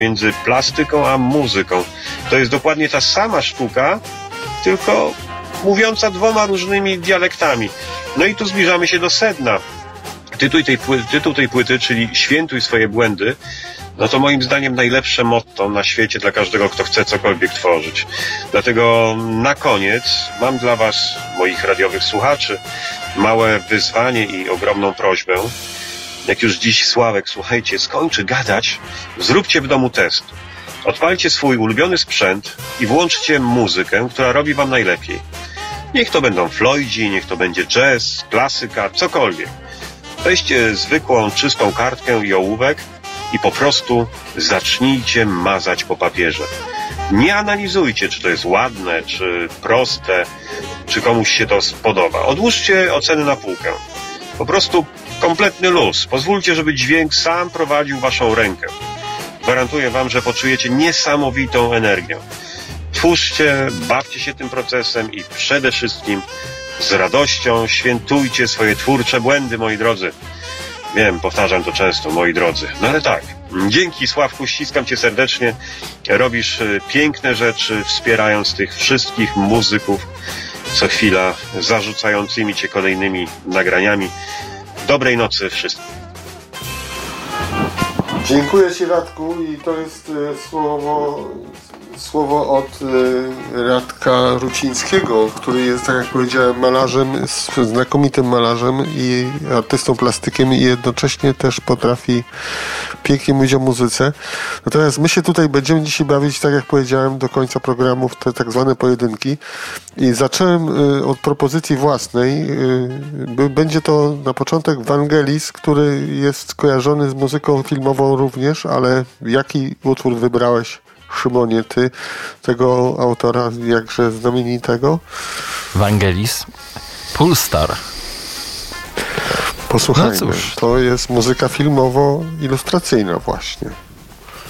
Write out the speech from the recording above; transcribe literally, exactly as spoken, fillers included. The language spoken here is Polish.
między plastyką a muzyką. To jest dokładnie ta sama sztuka, tylko mówiąca dwoma różnymi dialektami. No i tu zbliżamy się do sedna. Tytuł tej, pły- tytuł tej płyty, czyli Świętuj swoje błędy, no to moim zdaniem najlepsze motto na świecie dla każdego, kto chce cokolwiek tworzyć. Dlatego na koniec mam dla was, moich radiowych słuchaczy, małe wyzwanie i ogromną prośbę. Jak już dziś Sławek, słuchajcie, skończy gadać, zróbcie w domu test. Odpalcie swój ulubiony sprzęt i włączcie muzykę, która robi wam najlepiej. Niech to będą Floydzi, niech to będzie jazz, klasyka, cokolwiek. Weźcie zwykłą, czystą kartkę i ołówek i po prostu zacznijcie mazać po papierze. Nie analizujcie, czy to jest ładne, czy proste, czy komuś się to spodoba. Odłóżcie oceny na półkę. Po prostu kompletny luz. Pozwólcie, żeby dźwięk sam prowadził waszą rękę. Gwarantuję wam, że poczujecie niesamowitą energię. Twórzcie, bawcie się tym procesem i przede wszystkim z radością świętujcie swoje twórcze błędy, moi drodzy. Wiem, powtarzam to często, moi drodzy. No ale tak, dzięki Sławku, ściskam cię serdecznie. Robisz piękne rzeczy, wspierając tych wszystkich muzyków co chwila, zarzucającymi cię kolejnymi nagraniami. Dobrej nocy wszystkim. Dziękuję ci, Radku, i to jest e, słowo, słowo od e, Radka Rucińskiego, który jest, tak jak powiedziałem, malarzem, znakomitym malarzem i artystą plastykiem i jednocześnie też potrafi pięknie mówić o muzyce. Natomiast my się tutaj będziemy dzisiaj bawić, tak jak powiedziałem, do końca programu w te tak zwane pojedynki i zacząłem e, od propozycji własnej. E, będzie to na początek Vangelis, który jest kojarzony z muzyką filmową również, ale jaki utwór wybrałeś, Szymonie, ty, tego autora jakże znamienitego? Vangelis, Pulstar. Posłuchajmy, No cóż. to jest muzyka filmowo-ilustracyjna właśnie.